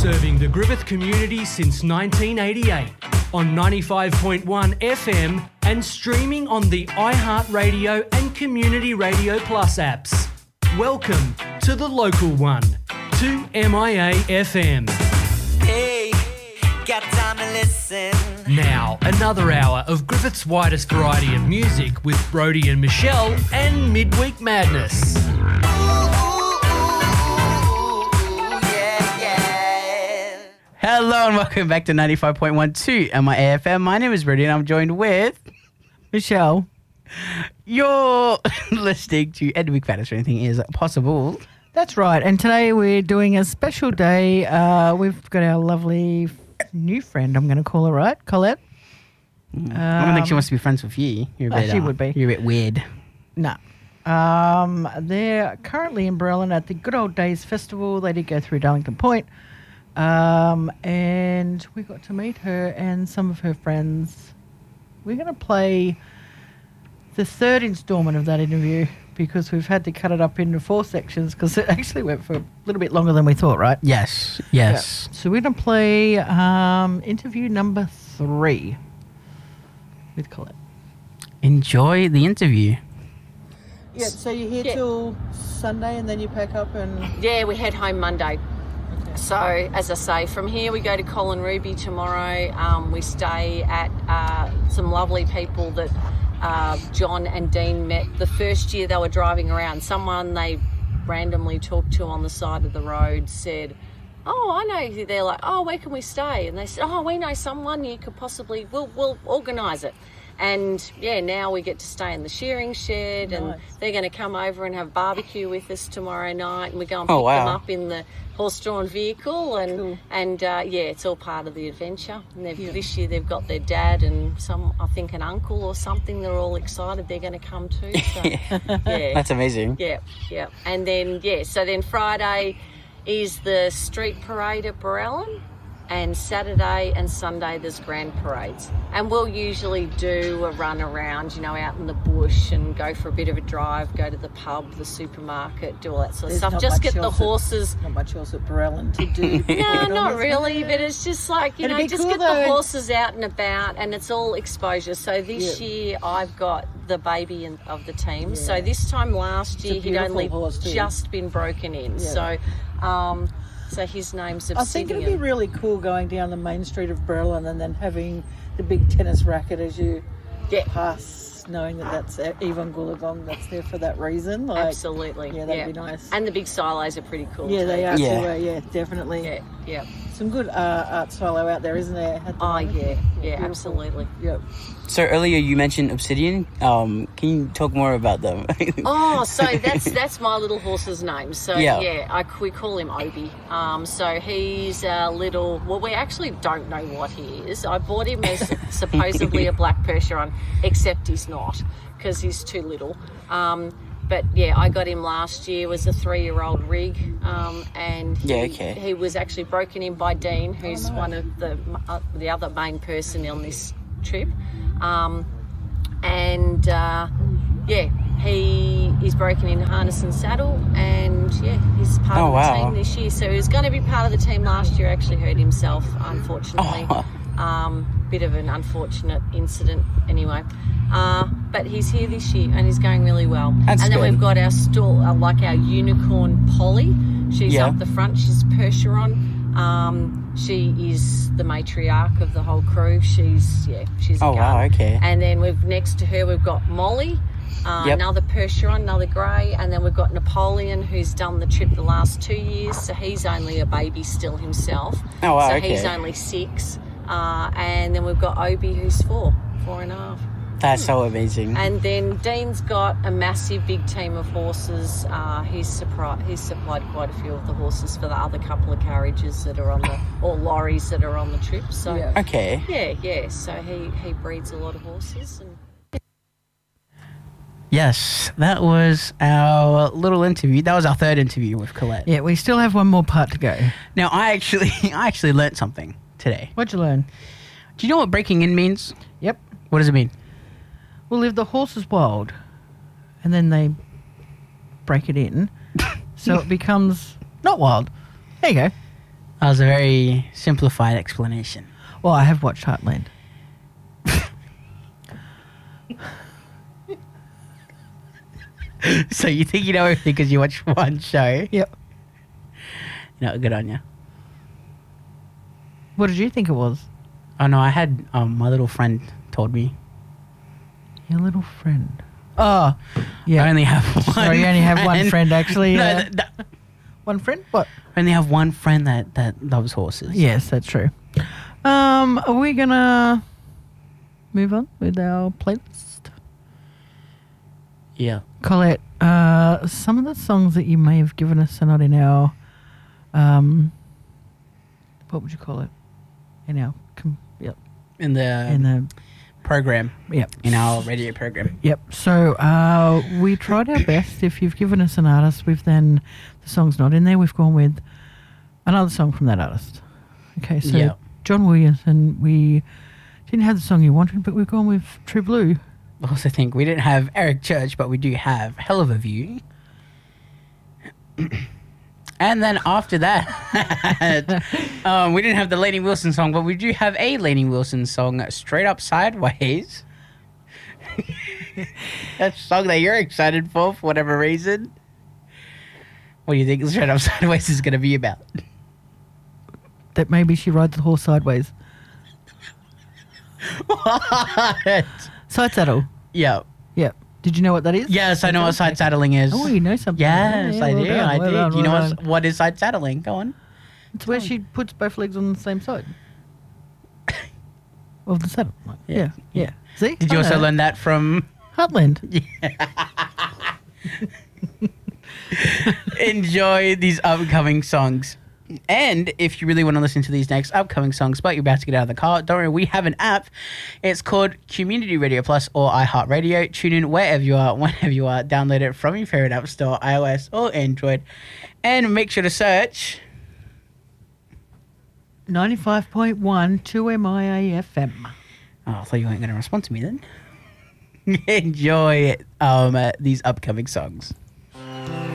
Serving the Griffith community since 1988 on 95.1 FM and streaming on the iHeartRadio and Community Radio Plus apps. Welcome to the local one, 2MIA FM. Hey, got time to listen. Now, another hour of Griffith's widest variety of music with Brody and Michelle and Midweek Madness. Hello and welcome back to 95.12 MIA FM. My name is Brody and I'm joined with Michelle. You're listening to Ed Week Madness, anything is possible. That's right. And today we're doing a special day. We've got our lovely new friend, I'm going to call her, right? Colette. I don't think she wants to be friends with you. You're a bit, she would be. You're a bit weird. No. They're currently in Berlin at the Good Old Days Festival. They did go through Darlington Point. And we got to meet her and some of her friends. We're going to play the third installment of that interview because we've had to cut it up into 4 sections because it actually went for a little bit longer than we thought, right? Yes. Yeah. So we're going to play interview number 3 with Colette. Enjoy the interview. Yeah, so you're here till Sunday and then you pack up and... Yeah, we head home Monday. So, as I say, from here we go to Colin Ruby tomorrow. We stay at some lovely people that John and Dean met the first year they were driving around. Someone they randomly talked to on the side of the road said, "Oh, I know who." They're like, "Oh, where can we stay?" And they said, "Oh, we know someone you could possibly, we'll organise it." And yeah, now we get to stay in the shearing shed. Nice. And they're going to come over and have barbecue with us tomorrow night, and we go and pick them up in the horse-drawn vehicle, and cool. And yeah, it's all part of the adventure. And this year they've got their dad and I think an uncle or something. They're all excited they're going to come too. So, yeah, that's amazing. Yeah. And then so then Friday is the street parade at Berlin. And Saturday and Sunday there's grand parades. And we'll usually do a run around, out in the bush and go for a bit of a drive, go to the pub, the supermarket, do all that sort of stuff. Just get the horses. Not much else at Berlin to do. No, not really, but it's just like, just cool get the horses out and about, and it's all exposure. So this year I've got the baby of the team. Yeah. So this time last year he'd only just been broken in. Yeah. So his name's Obsidian. I think it'd be really cool going down the main street of Berlin and then having the big tennis racket as you pass, knowing that that's Yvonne Goolagong that's there for that reason. Absolutely. Yeah, that'd be nice. And the big silos are pretty cool. Yeah, too. They are too. Yeah, definitely. Yeah. Some good art silo out there, isn't there? Yeah, absolutely. Yep. So earlier you mentioned Obsidian. Can you talk more about them? So that's my little horse's name. So we call him Obi. So he's a little. Well, we actually don't know what he is. I bought him as supposedly a black Percheron, except he's not because he's too little. But I got him last year. Was a 3-year-old rig, and he was actually broken in by Dean, who's one of the other main person on this trip. He is broken in harness and saddle, and he's part of the team this year. So he was going to be part of the team last year. Actually hurt himself, unfortunately. Bit of an unfortunate incident, anyway. But he's here this year and he's going really well. That's and then good. We've got our stall, our unicorn Polly. She's up the front. She's Percheron. She is the matriarch of the whole crew. She's a gun. Wow, okay. And then next to her we've got Molly, another Percheron, another grey, and then we've got Napoleon, who's done the trip the last 2 years. So he's only a baby still himself. Oh wow, so he's only 6. And then we've got Obi, who's 4.5. That's so amazing. And then Dean's got a massive big team of horses. He's supplied quite a few of the horses for the other couple of carriages that are or lorries that are on the trip. So okay. Yeah. So he breeds a lot of horses. And Yes, that was our little interview. That was our third interview with Colette. Yeah, we still have one more part to go. Now, I actually learnt something today. What'd you learn? Do you know what breaking in means? Yep. What does it mean? Well, if the horse is wild and then they break it in, so it becomes not wild. There you go. That was a very simplified explanation. Well, I have watched Heartland. So you think you know everything because you watch one show? Yep. No, good on you. What did you think it was? Oh no, I had my little friend told me. Your little friend. Oh, yeah. I only have one. So you only have one friend, actually. No, One friend? What? I only have one friend that loves horses. Yes, that's true. Are we gonna move on with our playlist? Yeah. Colette, some of the songs that you may have given us are not in our, what would you call it? In our, yep. In the program. Yep. In our radio program. Yep. So we tried our best. If you've given us an artist, we've then the song's not in there. We've gone with another song from that artist. Okay. So Yeah. John Williams, and we didn't have the song you wanted, but we've gone with True Blue. I also think we didn't have Eric Church, but we do have Hell of a View. And then after that, we didn't have the Lainey Wilson song, but we do have a Lainey Wilson song, Straight Up Sideways. That's a song that you're excited for whatever reason. What do you think Straight Up Sideways is going to be about? That maybe she rides the horse sideways. What? Side saddle. Yeah. Yep. Did you know what that is? Yes, I know what side saddling is. Oh, you know something. Yes, Yeah, I well do. done, I well did. done, You know well done. what is side saddling? Go on. It's where she puts both legs on the same side. Of the saddle. Like, Yeah. yeah. See? Did you I also know. learn that from... Heartland. Enjoy these upcoming songs. And if you really want to listen to these next upcoming songs, but you're about to get out of the car, don't worry, we have an app. It's called Community Radio Plus or iHeartRadio. Tune in wherever you are, whenever you are. Download it from your favorite app store, iOS or Android. And make sure to search... 95.1 2MIA FM. Oh, I thought you weren't going to respond to me then. Enjoy these upcoming songs.